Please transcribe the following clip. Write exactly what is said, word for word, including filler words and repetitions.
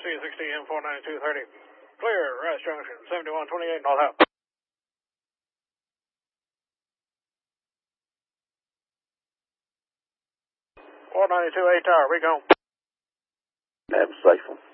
C sixty M four ninety-two thirty. Clear, Rice Junction, seventy-one twenty-eight North Ave. four ninety-two A Tower, we go. Have a safe one.